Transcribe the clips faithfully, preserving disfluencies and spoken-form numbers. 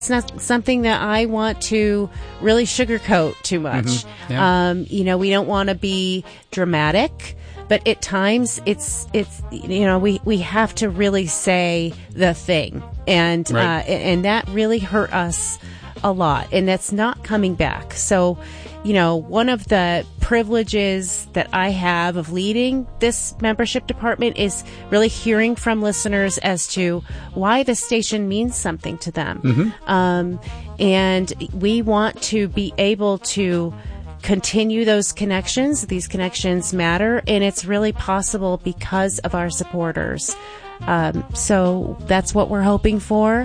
It's not something that I want to really sugarcoat too much. Mm-hmm. Yeah. Um, you know, we don't want to be dramatic, but at times it's, it's, you know, we, we have to really say the thing. And, right. uh, and that really hurt us a lot. And that's not coming back. So, you know, one of the privileges that I have of leading this membership department is really hearing from listeners as to why the station means something to them. Mm-hmm. Um, and we want to be able to continue those connections. These connections matter, and it's really possible because of our supporters. Um, so that's what we're hoping for.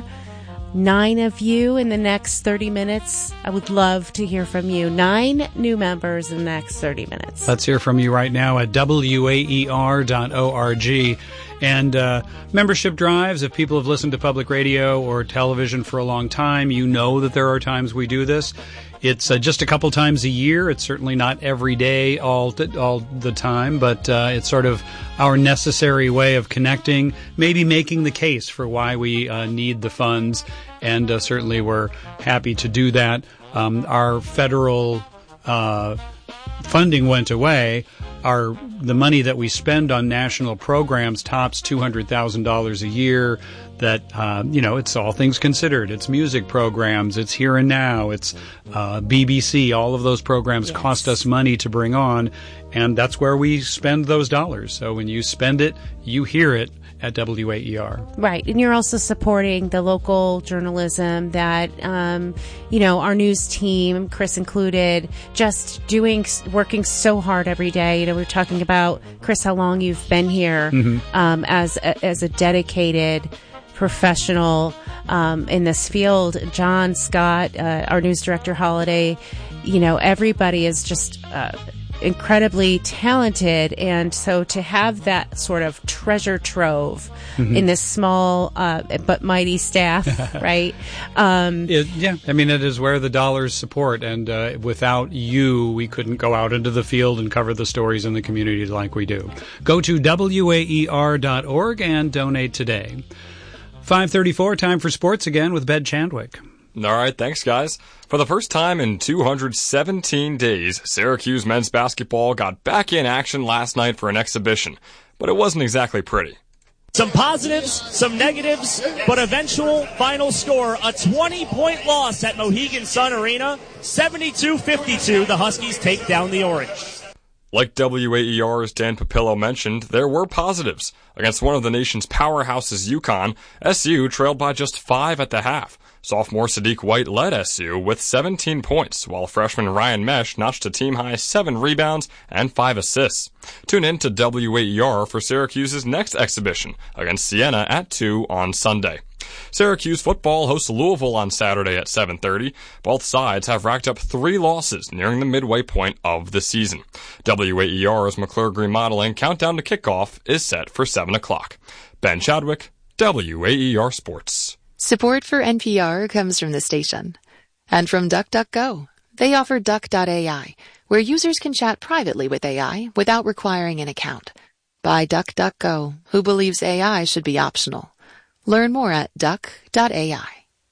Nine of you in the next thirty minutes. I would love to hear from you. Nine new members in the next thirty minutes. Let's hear from you right now at W A E R dot org. And uh, membership drives, if people have listened to public radio or television for a long time, you know that there are times we do this. It's uh, just a couple times a year. It's certainly not every day all th- all the time, but uh, it's sort of our necessary way of connecting, maybe making the case for why we uh, need the funds, and uh, certainly we're happy to do that. Um, our federal uh, funding went away. Our the money that we spend on national programs tops two hundred thousand dollars a year. That, uh, you know, it's All Things Considered. It's music programs. It's Here and Now. It's uh, B B C. All of those programs yes. cost us money to bring on, and that's where we spend those dollars. So when you spend it, you hear it at W A E R. Right. And you're also supporting the local journalism that, um, you know, our news team, Chris included, just doing, working so hard every day. You know, we we're talking about, Chris, how long you've been here mm-hmm. um, as, a, as a dedicated professional um, in this field. John Scott, uh, our news director, Holiday, you know, everybody is just uh, incredibly talented. And so to have that sort of treasure trove mm-hmm. in this small uh, but mighty staff, right? Um, it, yeah, I mean, it is where the dollars support. And uh, without you, we couldn't go out into the field and cover the stories in the community like we do. Go to W A E R dot org and donate today. five thirty-four, time for sports again with Ben Chandwick. All right, thanks, guys. For the first time in two hundred seventeen days, Syracuse men's basketball got back in action last night for an exhibition, but it wasn't exactly pretty. Some positives, some negatives, but eventual final score, a twenty-point loss at Mohegan Sun Arena, seventy-two fifty-two, the Huskies take down the Orange. Like W A E R's Dan Papillo mentioned, there were positives. Against one of the nation's powerhouses, UConn, S U trailed by just five at the half. Sophomore Sadiq White led S U with seventeen points, while freshman Ryan Mesh notched a team-high seven rebounds and five assists. Tune in to W A E R for Syracuse's next exhibition against Siena at two on Sunday. Syracuse football hosts Louisville on Saturday at seven thirty. Both sides have racked up three losses nearing the midway point of the season. W A E R's McClure Green Modeling countdown to kickoff is set for seven o'clock. Ben Chadwick, W A E R Sports. Support for N P R comes from the station. And from DuckDuckGo. They offer Duck dot A I, where users can chat privately with A I without requiring an account. By DuckDuckGo, who believes A I should be optional. Learn more at Duck dot A I.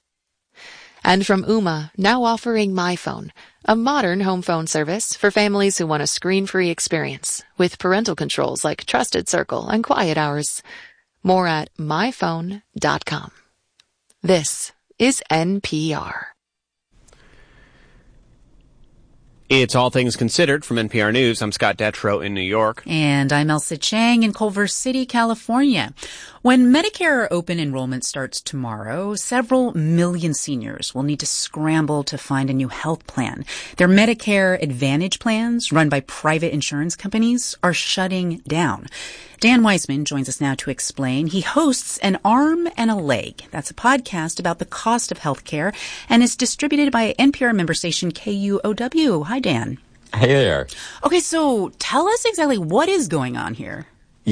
And from Ooma, now offering MyPhone, a modern home phone service for families who want a screen-free experience with parental controls like Trusted Circle and Quiet Hours. More at my phone dot com. This is N P R. It's All Things Considered from N P R News. I'm Scott Detrow in New York. And I'm Elsa Chang in Culver City, California. When Medicare open enrollment starts tomorrow, several million seniors will need to scramble to find a new health plan. Their Medicare Advantage plans, run by private insurance companies, are shutting down. Dan Weisman joins us now to explain. He hosts An Arm and a Leg. That's a podcast about the cost of health care and is distributed by N P R member station K U O W. Hi, Dan. Hey there. Okay, so tell us exactly what is going on here. Yeah.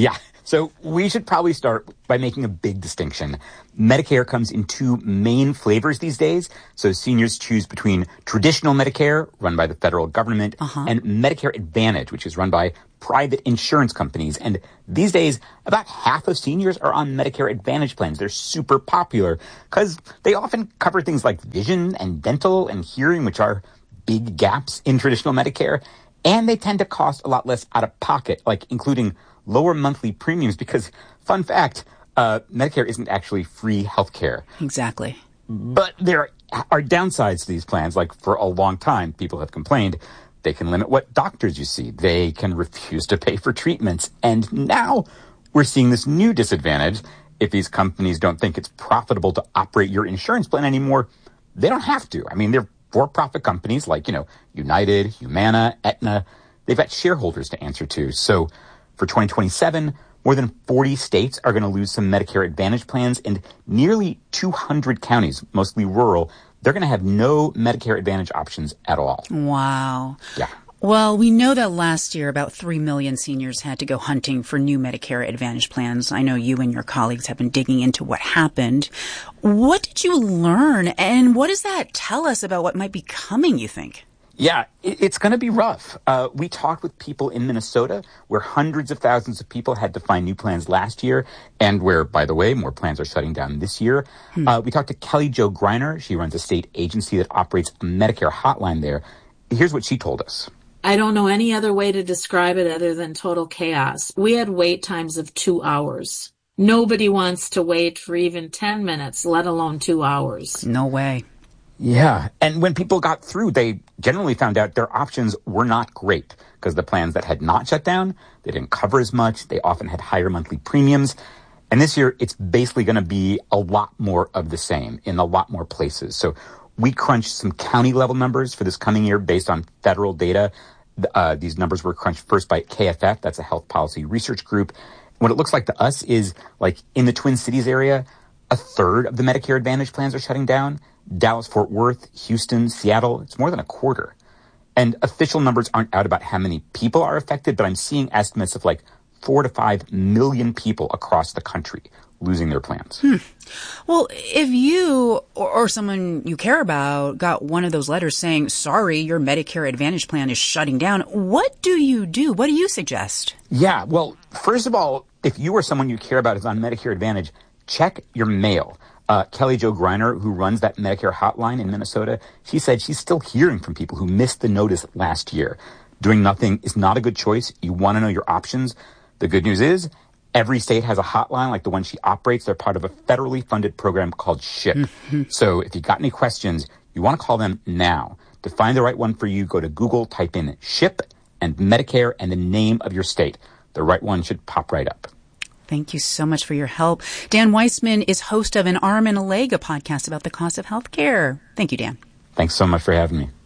So we should probably start by making a big distinction. Medicare comes in two main flavors these days. So seniors choose between traditional Medicare, run by the federal government, uh-huh. and Medicare Advantage, which is run by private insurance companies. And these days, about half of seniors are on Medicare Advantage plans. They're super popular because they often cover things like vision and dental and hearing, which are big gaps in traditional Medicare. And they tend to cost a lot less out of pocket, like including lower monthly premiums because, fun fact, uh, Medicare isn't actually free health care. Exactly. But there are downsides to these plans. Like for a long time, people have complained they can limit what doctors you see. They can refuse to pay for treatments. And now we're seeing this new disadvantage. If these companies don't think it's profitable to operate your insurance plan anymore, they don't have to. I mean, they're for-profit companies like, you know, United, Humana, Aetna. They've got shareholders to answer to. So for twenty twenty-seven, more than forty states are going to lose some Medicare Advantage plans, and nearly two hundred counties, mostly rural, they're going to have no Medicare Advantage options at all. Wow. Yeah. Well, we know that last year about three million seniors had to go hunting for new Medicare Advantage plans. I know you and your colleagues have been digging into what happened. What did you learn, and what does that tell us about what might be coming, you think? Yeah, it's going to be rough. Uh, we talked with people in Minnesota where hundreds of thousands of people had to find new plans last year and where, by the way, more plans are shutting down this year. Hmm. Uh, we talked to Kelly Jo Greiner. She runs a state agency that operates a Medicare hotline there. Here's what she told us. I don't know any other way to describe it other than total chaos. We had wait times of two hours. Nobody wants to wait for even ten minutes, let alone two hours. No way. Yeah. And when people got through, they generally found out their options were not great because the plans that had not shut down, they didn't cover as much. They often had higher monthly premiums. And this year, it's basically going to be a lot more of the same in a lot more places. So we crunched some county level numbers for this coming year based on federal data. Uh, these numbers were crunched first by K F F. That's a health policy research group. What it looks like to us is like in the Twin Cities area, a third of the Medicare Advantage plans are shutting down. Dallas-Fort Worth, Houston, Seattle, it's more than a quarter. And official numbers aren't out about how many people are affected, but I'm seeing estimates of like four to five million people across the country losing their plans. Hmm. Well, if you or, or someone you care about got one of those letters saying, sorry, your Medicare Advantage plan is shutting down, what do you do? What do you suggest? Yeah, well, first of all, if you or someone you care about is on Medicare Advantage, check your mail. Uh, Kelly Jo Greiner, who runs that Medicare hotline in Minnesota, she said she's still hearing from people who missed the notice last year. Doing nothing is not a good choice. You want to know your options. The good news is every state has a hotline like the one she operates. They're part of a federally funded program called SHIP. Mm-hmm. So if you got any questions, you want to call them now. To find the right one for you, go to Google, type in SHIP and Medicare and the name of your state. The right one should pop right up. Thank you so much for your help. Dan Weissman is host of An Arm and a Leg, a podcast about the cost of health care. Thank you, Dan. Thanks so much for having me.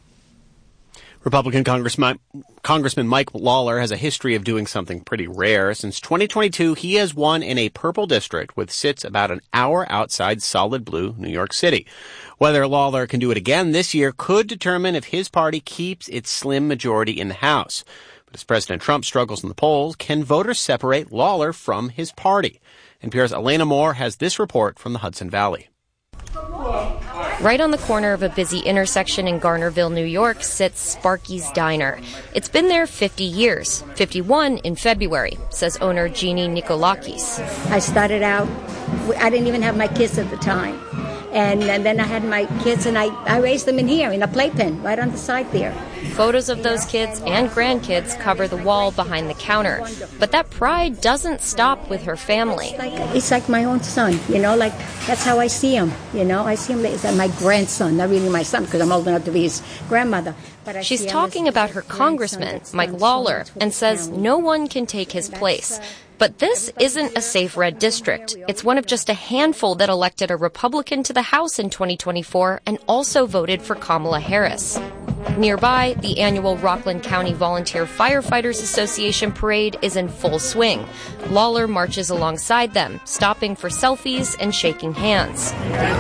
Republican Congressman, Congressman Mike Lawler has a history of doing something pretty rare. Since twenty twenty-two, he has won in a purple district, which sits about an hour outside solid blue New York City. Whether Lawler can do it again this year could determine if his party keeps its slim majority in the House. But as President Trump struggles in the polls, can voters separate Lawler from his party? N P R's Elena Moore has this report from the Hudson Valley. Right on the corner of a busy intersection in Garnerville, New York, sits Sparky's Diner. It's been there fifty years, fifty-one in February, says owner Jeannie Nikolakis. I started out, I didn't even have my kids at the time. And, and then I had my kids, and I, I raised them in here, in a playpen, right on the side there. Photos of those kids and grandkids cover the wall behind the counter. But that pride doesn't stop with her family. It's like, it's like my own son, you know, like that's how I see him, you know. I see him as my grandson, not really my son, because I'm old enough to be his grandmother. But She's talking about her congressman, Mike Lawler, and says no one can take his place. But this isn't a safe red district. It's one of just a handful that elected a Republican to the House in twenty twenty-four and also voted for Kamala Harris. Nearby, the annual Rockland County Volunteer Firefighters Association parade is in full swing. Lawler marches alongside them, stopping for selfies and shaking hands.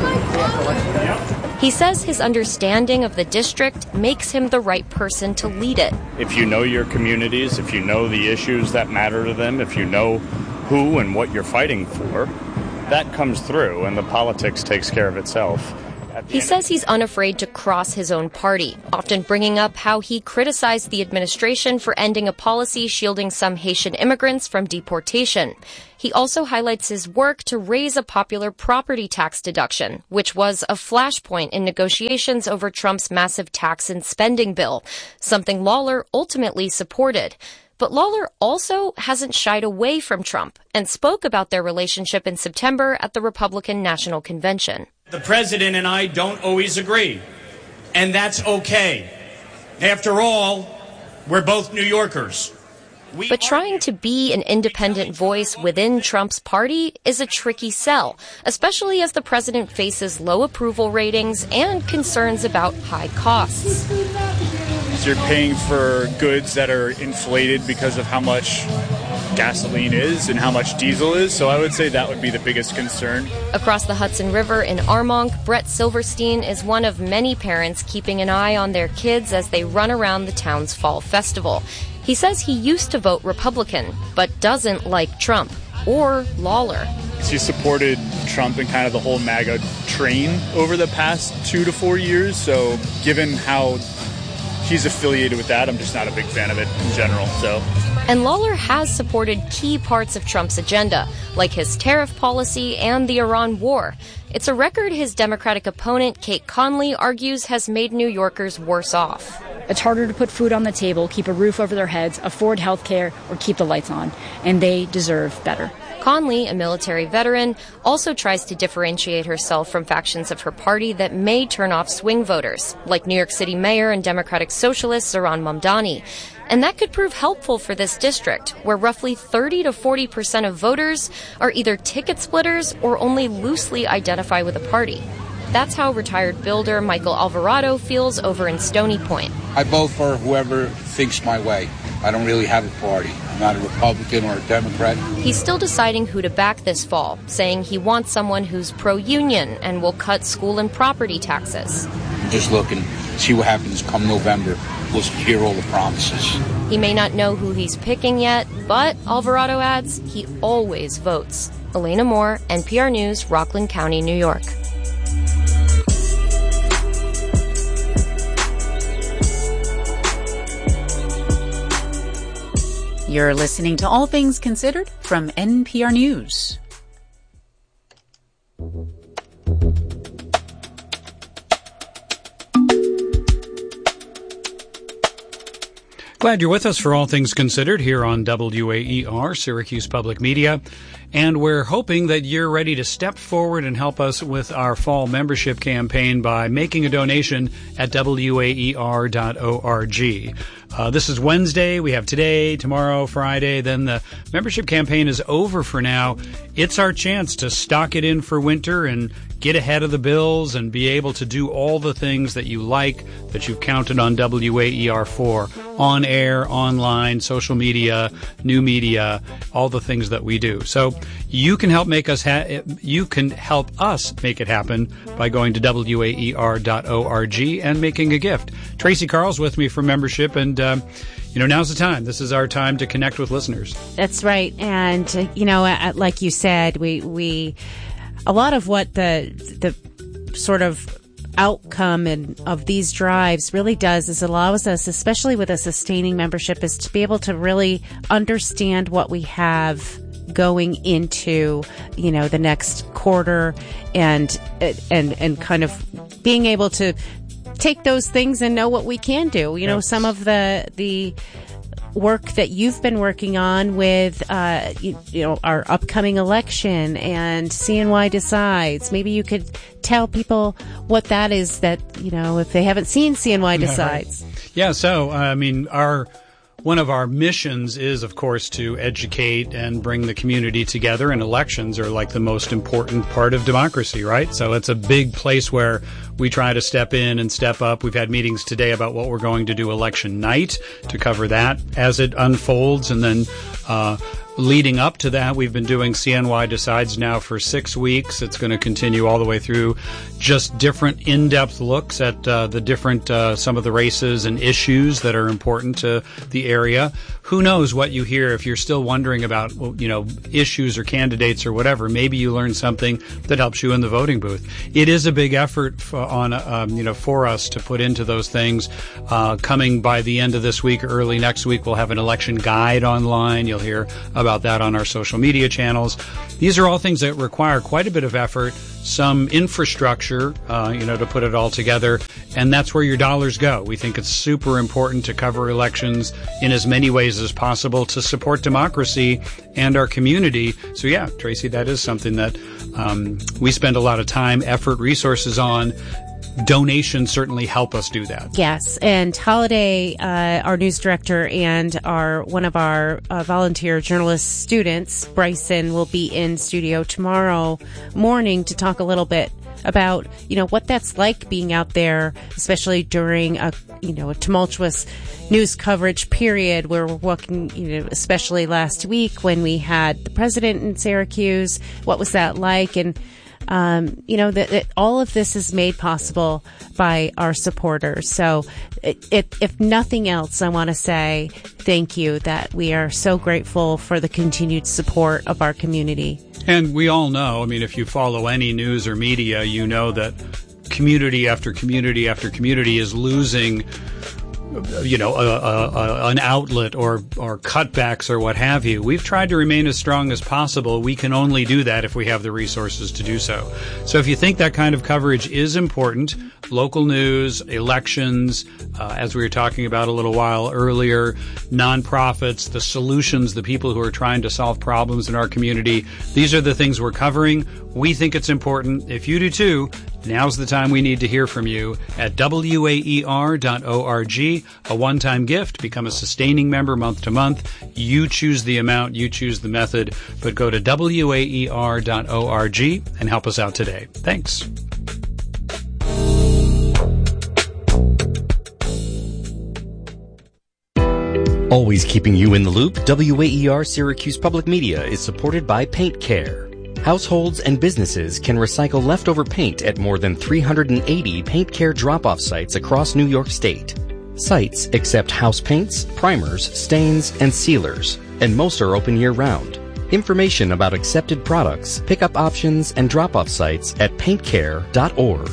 He says his understanding of the district makes him the right person to lead it. If you know your communities, if you know the issues that matter to them, if you know who and what you're fighting for, that comes through, and the politics takes care of itself. He says he's unafraid to cross his own party, often bringing up how he criticized the administration for ending a policy shielding some Haitian immigrants from deportation. He also highlights his work to raise a popular property tax deduction, which was a flashpoint in negotiations over Trump's massive tax and spending bill, something Lawler ultimately supported. But Lawler also hasn't shied away from Trump and spoke about their relationship in September at the Republican National Convention. The president and I don't always agree, and that's okay. After all, we're both New Yorkers. We but trying to be an independent voice within Trump's party is a tricky sell, especially as the president faces low approval ratings and concerns about high costs. You're paying for goods that are inflated because of how much gasoline is and how much diesel is, so I would say that would be the biggest concern. Across the Hudson River in Armonk, Brett Silverstein is one of many parents keeping an eye on their kids as they run around the town's fall festival. He says he used to vote Republican, but doesn't like Trump or Lawler. He supported Trump and kind of the whole MAGA train over the past two to four years, so given how he's affiliated with that, I'm just not a big fan of it in general. So. And Lawler has supported key parts of Trump's agenda, like his tariff policy and the Iran war. It's a record his Democratic opponent, Kate Conley, argues has made New Yorkers worse off. It's harder to put food on the table, keep a roof over their heads, afford health care, or keep the lights on. And they deserve better. Conley, a military veteran, also tries to differentiate herself from factions of her party that may turn off swing voters, like New York City Mayor and Democratic Socialist Zohran Mamdani. And that could prove helpful for this district, where roughly thirty to forty percent of voters are either ticket splitters or only loosely identify with a party. That's how retired builder Michael Alvarado feels over in Stony Point. I vote for whoever thinks my way. I don't really have a party. I'm not a Republican or a Democrat. He's still deciding who to back this fall, saying he wants someone who's pro-union and will cut school and property taxes. I'm just looking, see what happens come November. We'll hear all the promises. He may not know who he's picking yet, but Alvarado adds he always votes. Elena Moore, N P R News, Rockland County, New York. You're listening to All Things Considered from N P R News. Glad you're with us for All Things Considered here on W A E R, Syracuse Public Media. And we're hoping that you're ready to step forward and help us with our fall membership campaign by making a donation at W A E R dot org. Uh, this is Wednesday. We have today, tomorrow, Friday. Then the membership campaign is over for now. It's our chance to stock it in for winter and get ahead of the bills and be able to do all the things that you like, that you've counted on W A E R for. On air, online, social media, new media, all the things that we do. So you can help make us ha- you can help us make it happen by going to W A E R dot org and making a gift. Tracy Carl's with me for membership, and um, you know, now's the time. This is our time to connect with listeners. That's right. And uh, you know, uh, like you said, we we a lot of what the the sort of outcome and of these drives really does is allows us, especially with a sustaining membership, is to be able to really understand what we have going into, you know, the next quarter, and and and kind of being able to take those things and know what we can do. You know, yes. Some of the the work that you've been working on with, uh, you, you know, our upcoming election and C N Y Decides. Maybe you could tell people what that is, that, you know, if they haven't seen C N Y Decides. Yeah, right. Yeah, so, uh, I mean, our one of our missions is, of course, to educate and bring the community together, and elections are like the most important part of democracy, right? So it's a big place where we try to step in and step up. We've had meetings today about what we're going to do election night to cover that as it unfolds, and then uh leading up to that, we've been doing C N Y Decides now for six weeks. It's going to continue all the way through, just different in-depth looks at uh, the different, uh, some of the races and issues that are important to the area. Who knows what you hear if you're still wondering about, you know, issues or candidates or whatever. Maybe you learn something that helps you in the voting booth. It is a big effort for, on, um, you know, for us to put into those things. Uh, coming by the end of this week, early next week, we'll have an election guide online. You'll hear about that on our social media channels. These are all things that require quite a bit of effort, some infrastructure, uh, you know, to put it all together, and that's where your dollars go. We think it's super important to cover elections in as many ways as possible to support democracy and our community. So yeah, Tracy, that is something that um, we spend a lot of time, effort, resources on. Donations certainly help us do that. Yes, and Holiday, uh, our news director, and our one of our uh, volunteer journalist students, Bryson, will be in studio tomorrow morning to talk a little bit about, you know, what that's like being out there, especially during a, you know, a tumultuous news coverage period where we're working, you know, especially last week when we had the president in Syracuse. What was that like? And Um, you know, that, that all of this is made possible by our supporters. So it, it, if nothing else, I want to say thank you, that we are so grateful for the continued support of our community. And we all know, I mean, if you follow any news or media, you know that community after community after community is losing, you know, a, a, a, an outlet or, or cutbacks or what have you. We've tried to remain as strong as possible. We can only do that if we have the resources to do so. So if you think that kind of coverage is important, local news, elections, uh, as we were talking about a little while earlier, nonprofits, the solutions, the people who are trying to solve problems in our community, these are the things we're covering. We think it's important. If you do too, now's the time we need to hear from you at W A E R dot org. A one-time gift. Become a sustaining member month to month. You choose the amount. You choose the method. But go to W A E R dot org and help us out today. Thanks. Always keeping you in the loop, W A E R Syracuse Public Media is supported by Paint Care. Households and businesses can recycle leftover paint at more than three hundred eighty Paint Care drop-off sites across New York State. Sites accept house paints, primers, stains, and sealers, and most are open year-round. Information about accepted products, pickup options, and drop-off sites at paint care dot org.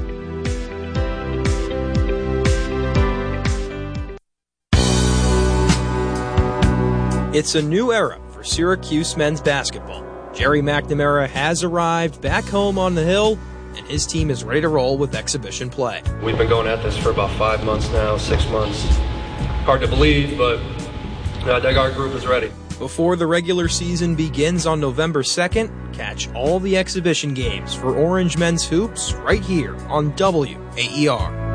It's a new era for Syracuse men's basketball. Jerry McNamara has arrived back home on the Hill, and his team is ready to roll with exhibition play. We've been going at this for about five months now, six months. Hard to believe, but uh, our group is ready. Before the regular season begins on November second, catch all the exhibition games for Orange Men's Hoops right here on W A E R.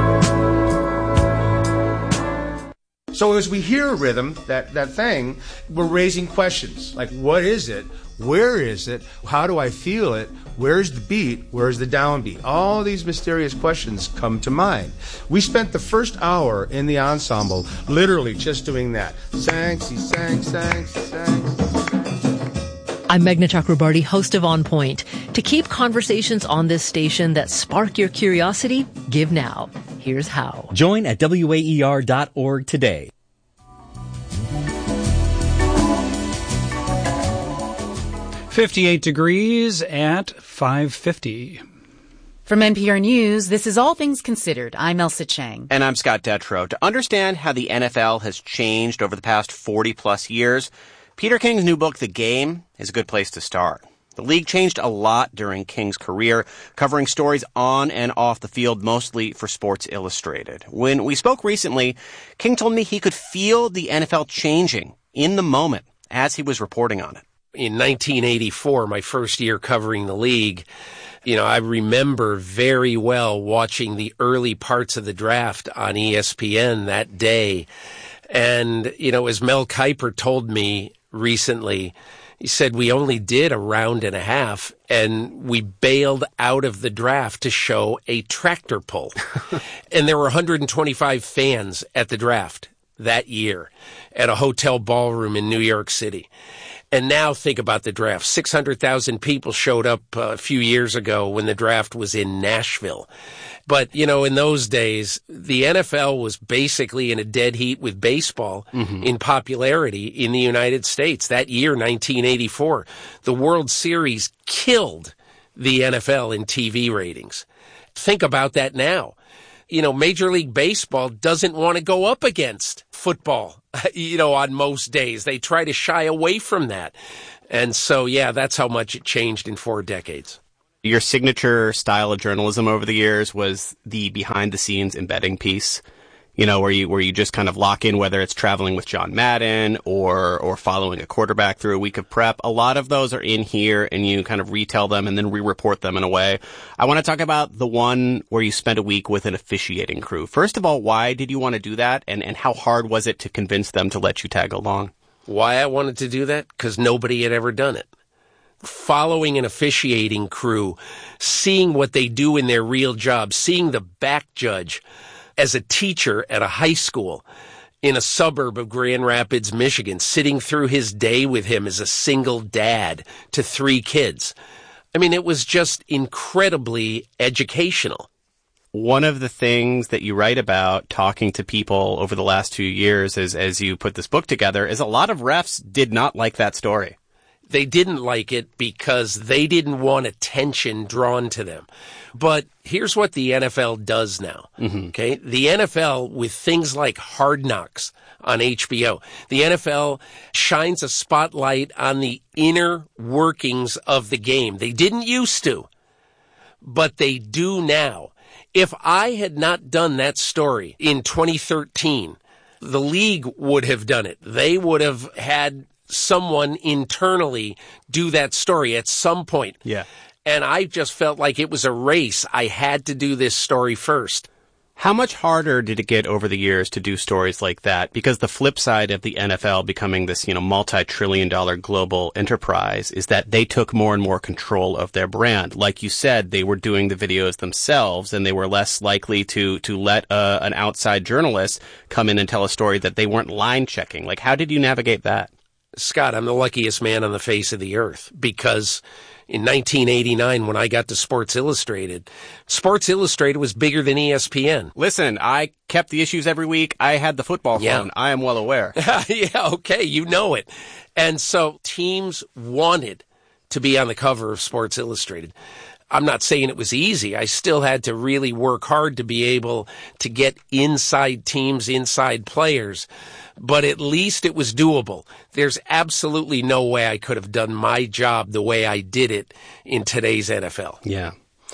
So as we hear a rhythm, that, that thing, we're raising questions. Like, what is it? Where is it? How do I feel it? Where's the beat? Where's the downbeat? All these mysterious questions come to mind. We spent the first hour in the ensemble literally just doing that. Sang, si, sang, sang, si, sang. I'm Meghna Chakrabarty, host of On Point. To keep conversations on this station that spark your curiosity, give now. Here's how. Join at W A E R dot org today. fifty-eight degrees at five fifty. From N P R News, this is All Things Considered. I'm Elsa Chang. And I'm Scott Detrow. To understand how the N F L has changed over the past forty plus years, Peter King's new book, The Game, is a good place to start. The league changed a lot during King's career, covering stories on and off the field, mostly for Sports Illustrated. When we spoke recently, King told me he could feel the N F L changing in the moment as he was reporting on it. In nineteen eighty-four, my first year covering the league, you know, I remember very well watching the early parts of the draft on E S P N that day. And, you know, as Mel Kiper told me recently, he said we only did a round and a half, and we bailed out of the draft to show a tractor pull. And there were one hundred twenty-five fans at the draft. that year at a hotel ballroom in New York City. And now think about the draft. six hundred thousand people showed up uh, a few years ago when the draft was in Nashville. But, you know, in those days, the N F L was basically in a dead heat with baseball mm-hmm. in popularity in the United States. That year, nineteen eighty-four, the World Series killed the N F L in T V ratings. Think about that now. You know, Major League Baseball doesn't want to go up against football, you know, on most days. They try to shy away from that. And so, yeah, that's how much it changed in four decades. Your signature style of journalism over the years was the behind-the-scenes embedding piece, you know, where you where you just kind of lock in, whether it's traveling with John Madden or or following a quarterback through a week of prep. A lot of those are in here, and you kind of retell them and then re-report them in a way. I want to talk about the one where you spent a week with an officiating crew. First of all, why did you want to do that, and, and how hard was it to convince them to let you tag along? Why I wanted to do that? Because nobody had ever done it. Following an officiating crew, seeing what they do in their real job, seeing the back judge as a teacher at a high school in a suburb of Grand Rapids, Michigan, sitting through his day with him as a single dad to three kids. I mean, it was just incredibly educational. One of the things that you write about talking to people over the last two years as, as you put this book together is a lot of refs did not like that story. They didn't like it because they didn't want attention drawn to them. But here's what the N F L does now, mm-hmm. okay? The N F L, with things like Hard Knocks on H B O, the N F L shines a spotlight on the inner workings of the game. They didn't used to, but they do now. If I had not done that story in twenty thirteen, the league would have done it. They would have had someone internally do that story at some point. Yeah. And I just felt like it was a race. I had to do this story first. How much harder did it get over the years to do stories like that? Because the flip side of the N F L becoming this, you know, multi-trillion dollar global enterprise is that they took more and more control of their brand. Like you said, they were doing the videos themselves, and they were less likely to to let uh, an outside journalist come in and tell a story that they weren't line checking. Like, how did you navigate that? Scott, I'm the luckiest man on the face of the earth because in nineteen eighty-nine, when I got to Sports Illustrated, Sports Illustrated was bigger than E S P N. Listen, I kept the issues every week. I had the football yeah. phone. I am well aware. yeah, okay, you know it. And so teams wanted to be on the cover of Sports Illustrated. I'm not saying it was easy. I still had to really work hard to be able to get inside teams, inside players. But at least it was doable. There's absolutely no way I could have done my job the way I did it in today's N F L. Yeah.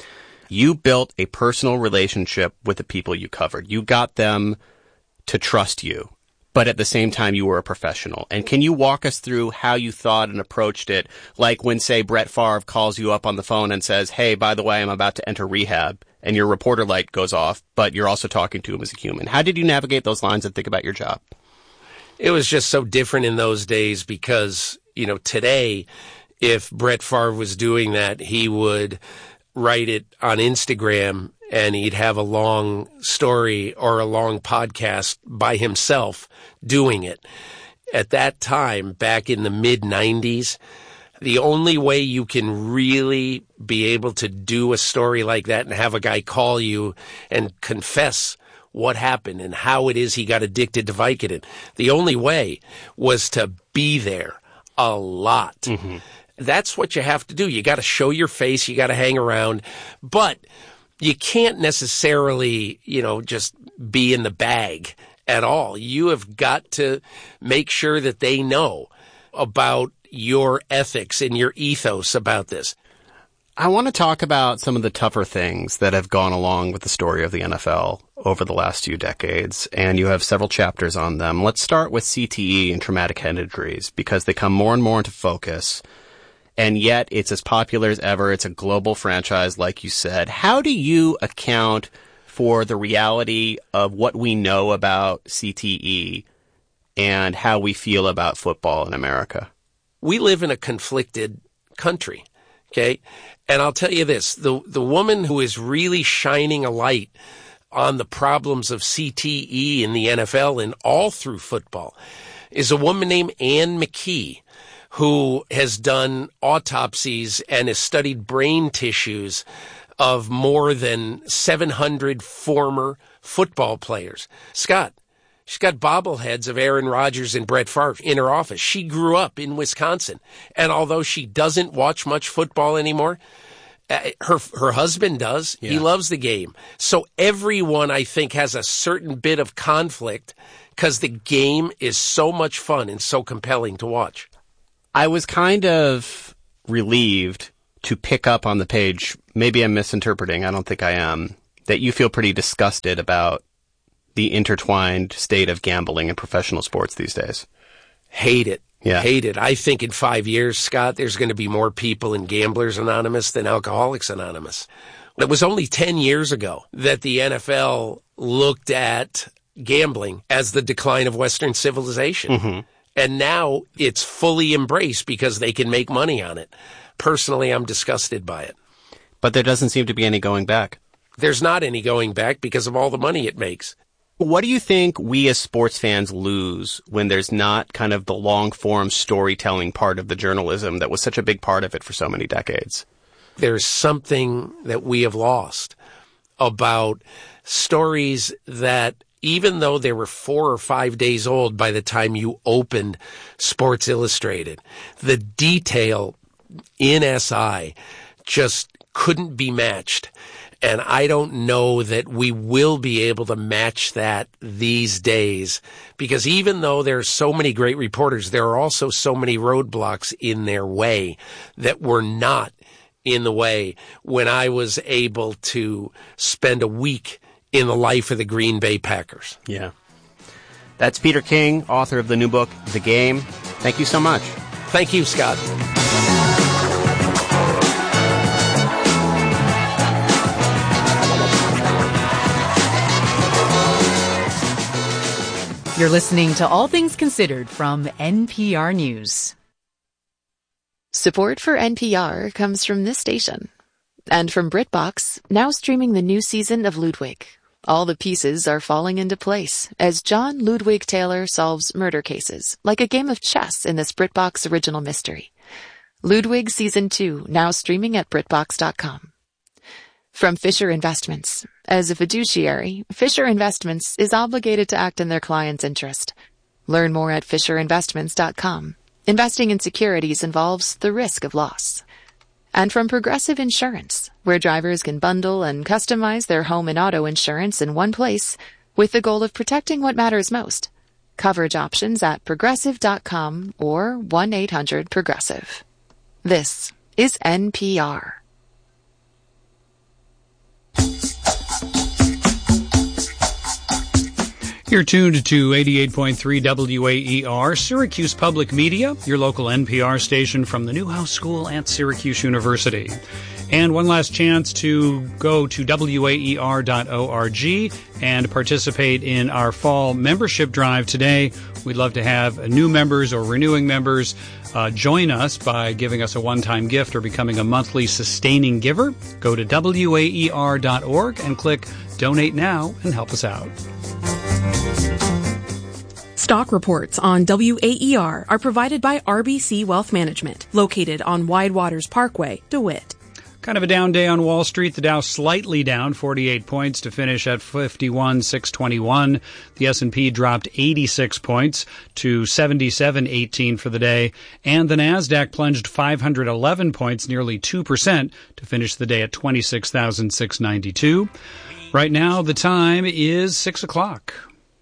You built a personal relationship with the people you covered. You got them to trust you, but at the same time, you were a professional. And can you walk us through how you thought and approached it? Like when, say, Brett Favre calls you up on the phone and says, hey, by the way, I'm about to enter rehab, and your reporter light goes off, but you're also talking to him as a human. How did you navigate those lines and think about your job? It was just so different in those days because, you know, today, if Brett Favre was doing that, he would write it on Instagram and he'd have a long story or a long podcast by himself doing it. At that time, back in the mid nineties, the only way you can really be able to do a story like that and have a guy call you and confess what happened and how it is he got addicted to Vicodin, the only way was to be there a lot. Mm-hmm. That's what you have to do. You got to show your face. You got to hang around. But you can't necessarily, you know, just be in the bag at all. You have got to make sure that they know about your ethics and your ethos about this. I want to talk about some of the tougher things that have gone along with the story of the N F L over the last few decades, and you have several chapters on them. Let's start with C T E and traumatic head injuries, because they come more and more into focus, and yet it's as popular as ever. It's a global franchise, like you said. How do you account for the reality of what we know about C T E and how we feel about football in America? We live in a conflicted country, okay? And I'll tell you this, the the woman who is really shining a light on the problems of C T E in the N F L and all through football is a woman named Ann McKee, who has done autopsies and has studied brain tissues of more than seven hundred former football players. Scott, she's got bobbleheads of Aaron Rodgers and Brett Favre in her office. She grew up in Wisconsin, and although she doesn't watch much football anymore, her her husband does. Yeah. He loves the game. So everyone, I think, has a certain bit of conflict because the game is so much fun and so compelling to watch. I was kind of relieved to pick up on the page, maybe I'm misinterpreting, I don't think I am, that you feel pretty disgusted about the intertwined state of gambling in professional sports these days. Hate it. Yeah. Hate it. I think in five years, Scott, there's going to be more people in Gamblers Anonymous than Alcoholics Anonymous. It was only ten years ago that the N F L looked at gambling as the decline of Western civilization. Mm-hmm. And now it's fully embraced because they can make money on it. Personally, I'm disgusted by it. But there doesn't seem to be any going back. There's not any going back because of all the money it makes. What do you think we as sports fans lose when there's not kind of the long-form storytelling part of the journalism that was such a big part of it for so many decades? There's something that we have lost about stories that, even though they were four or five days old by the time you opened Sports Illustrated, the detail in S I just couldn't be matched. And I don't know that we will be able to match that these days, because even though there are so many great reporters, there are also so many roadblocks in their way that were not in the way when I was able to spend a week in the life of the Green Bay Packers. Yeah. That's Peter King, author of the new book, The Game. Thank you so much. Thank you, Scott. You're listening to All Things Considered from N P R News. Support for N P R comes from this station. And from BritBox, now streaming the new season of Ludwig. All the pieces are falling into place as John Ludwig Taylor solves murder cases like a game of chess in this BritBox original mystery. Ludwig Season two, now streaming at BritBox dot com. From Fisher Investments. As a fiduciary, Fisher Investments is obligated to act in their client's interest. Learn more at Fisher Investments dot com. Investing in securities involves the risk of loss. And from Progressive Insurance, where drivers can bundle and customize their home and auto insurance in one place with the goal of protecting what matters most. Coverage options at Progressive dot com or one eight hundred Progressive. This is N P R. You're tuned to eighty-eight point three W A E R, Syracuse Public Media, your local N P R station from the Newhouse School at Syracuse University. And one last chance to go to W A E R dot org and participate in our fall membership drive today. We'd love to have new members or renewing members uh, join us by giving us a one-time gift or becoming a monthly sustaining giver. Go to W A E R dot org and click Donate Now and help us out. Stock reports on W A E R are provided by R B C Wealth Management, located on Wide Waters Parkway, DeWitt. Kind of a down day on Wall Street. The Dow slightly down, forty-eight points to finish at fifty-one six twenty-one. The S and P dropped eighty-six points to seventy-seven eighteen for the day. And the Nasdaq plunged five hundred eleven points, nearly two percent, to finish the day at twenty-six thousand six hundred ninety-two. Right now, the time is six o'clock.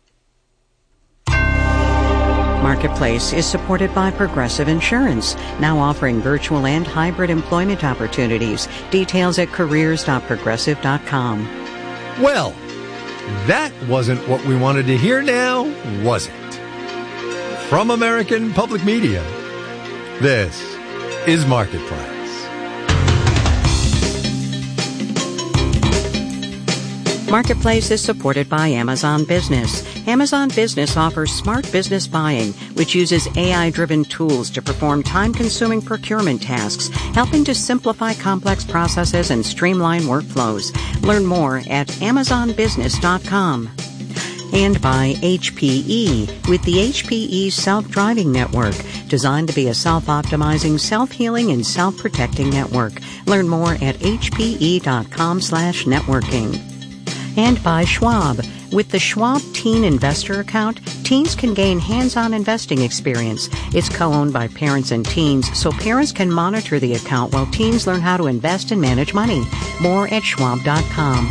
Marketplace is supported by Progressive Insurance, now offering virtual and hybrid employment opportunities. Details at careers dot progressive dot com. Well, that wasn't what we wanted to hear now, was it? From American Public Media, this is Marketplace. Marketplace is supported by Amazon Business. Amazon Business offers smart business buying, which uses A I-driven tools to perform time-consuming procurement tasks, helping to simplify complex processes and streamline workflows. Learn more at amazon business dot com. And by H P E, with the H P E Self-Driving Network, designed to be a self-optimizing, self-healing, and self-protecting network. Learn more at h p e dot com slash networking. And by Schwab. With the Schwab Teen Investor Account, teens can gain hands-on investing experience. It's co-owned by parents and teens, so parents can monitor the account while teens learn how to invest and manage money. More at schwab dot com.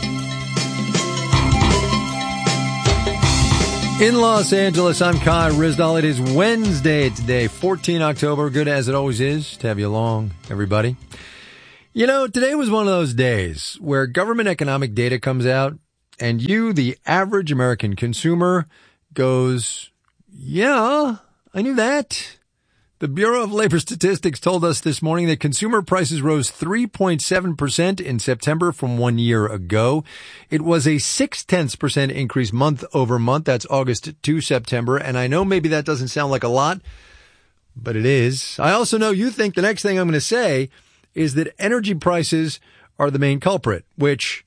In Los Angeles, I'm Kai Ryssdal. It is Wednesday today, the fourteenth of October. Good as it always is to have you along, everybody. You know, today was one of those days where government economic data comes out and you, the average American consumer, goes, yeah, I knew that. The Bureau of Labor Statistics told us this morning that consumer prices rose three point seven percent in September from one year ago. It was a six-tenths percent increase month over month. That's August to September. And I know maybe that doesn't sound like a lot, but it is. I also know you think the next thing I'm going to say is that energy prices are the main culprit, which,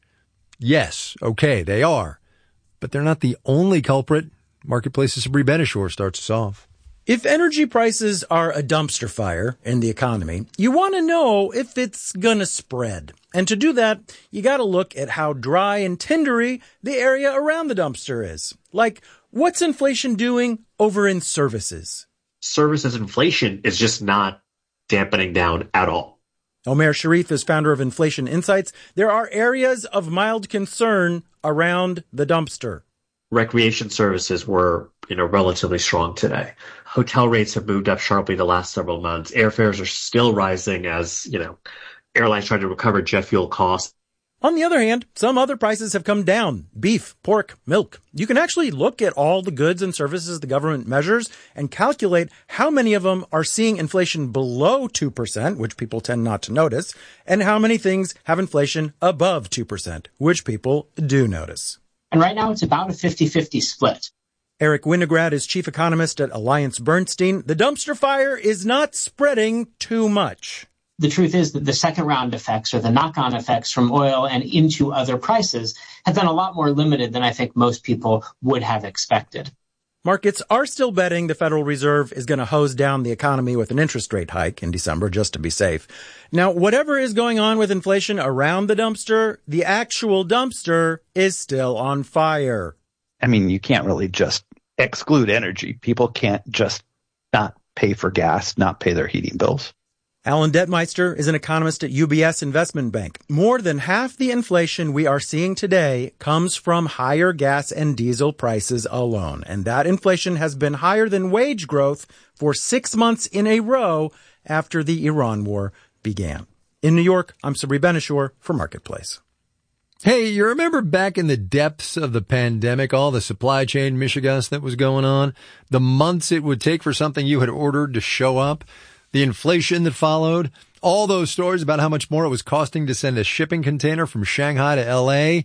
yes, okay, they are. But they're not the only culprit. Marketplace's Sabri Benishore starts us off. If energy prices are a dumpster fire in the economy, you want to know if it's going to spread. And to do that, you got to look at how dry and tindery the area around the dumpster is. Like, what's inflation doing over in services? Services inflation is just not dampening down at all. Omer Sharif is founder of Inflation Insights. There are areas of mild concern around the dumpster. Recreation services were, you know, relatively strong today. Hotel rates have moved up sharply the last several months. Airfares are still rising as, you know, airlines try to recover jet fuel costs. On the other hand, some other prices have come down. Beef, pork, milk. You can actually look at all the goods and services the government measures and calculate how many of them are seeing inflation below two percent, which people tend not to notice, and how many things have inflation above two percent, which people do notice. And right now it's about a fifty-fifty split. Eric Winograd is chief economist at Alliance Bernstein. The dumpster fire is not spreading too much. The truth is that the second round effects or the knock-on effects from oil and into other prices have been a lot more limited than I think most people would have expected. Markets are still betting the Federal Reserve is going to hose down the economy with an interest rate hike in December just to be safe. Now, whatever is going on with inflation around the dumpster, the actual dumpster is still on fire. I mean, you can't really just exclude energy. People can't just not pay for gas, not pay their heating bills. Alan Detmeister is an economist at U B S Investment Bank. More than half the inflation we are seeing today comes from higher gas and diesel prices alone. And that inflation has been higher than wage growth for six months in a row after the Iran war began. In New York, I'm Sabri Benishore for Marketplace. Hey, you remember back in the depths of the pandemic, all the supply chain mishigas that was going on? The months it would take for something you had ordered to show up? The inflation that followed, all those stories about how much more it was costing to send a shipping container from Shanghai to L A.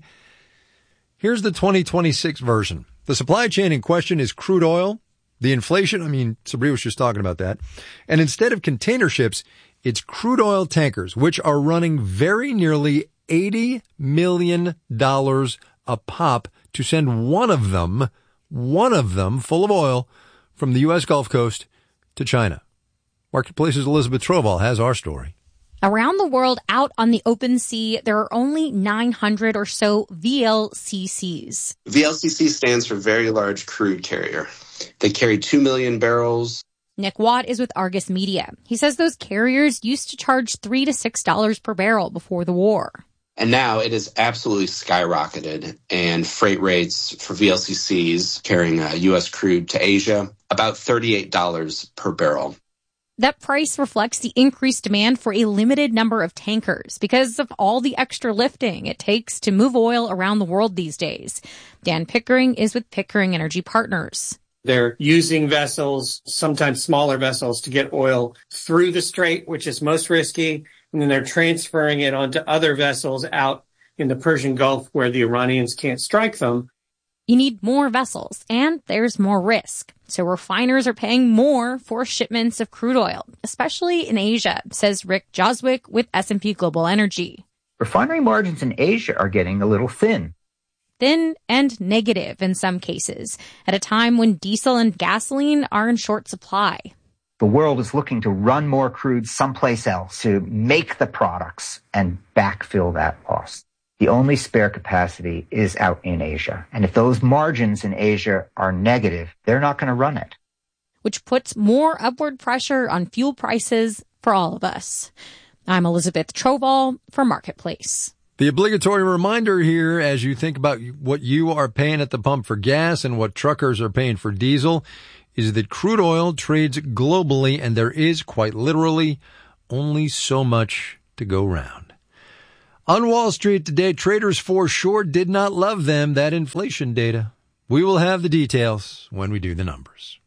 Here's the twenty twenty-six version. The supply chain in question is crude oil. The inflation, I mean, Sabri was just talking about that. And instead of container ships, it's crude oil tankers, which are running very nearly eighty million dollars a pop to send one of them, one of them full of oil from the U S Gulf Coast to China. Marketplace's Elizabeth Troval has our story. Around the world, out on the open sea, there are only nine hundred or so V L C Cs. V L C C stands for Very Large Crude Carrier. They carry two million barrels. Nick Watt is with Argus Media. He says those carriers used to charge three to six dollars per barrel before the war. And now it has absolutely skyrocketed, and freight rates for V L C Cs carrying uh, U S crude to Asia, about thirty-eight dollars per barrel. That price reflects the increased demand for a limited number of tankers because of all the extra lifting it takes to move oil around the world these days. Dan Pickering is with Pickering Energy Partners. They're using vessels, sometimes smaller vessels, to get oil through the strait, which is most risky, and then they're transferring it onto other vessels out in the Persian Gulf where the Iranians can't strike them. You need more vessels, and there's more risk. So refiners are paying more for shipments of crude oil, especially in Asia, says Rick Joswick with S and P Global Energy. Refinery margins in Asia are getting a little thin. Thin and negative in some cases, at a time when diesel and gasoline are in short supply. The world is looking to run more crude someplace else to make the products and backfill that loss. The only spare capacity is out in Asia. And if those margins in Asia are negative, they're not going to run it. Which puts more upward pressure on fuel prices for all of us. I'm Elizabeth Troval for Marketplace. The obligatory reminder here as you think about what you are paying at the pump for gas and what truckers are paying for diesel is that crude oil trades globally and there is quite literally only so much to go round. On Wall Street today, traders for sure did not love them, that inflation data. We will have the details when we do the numbers.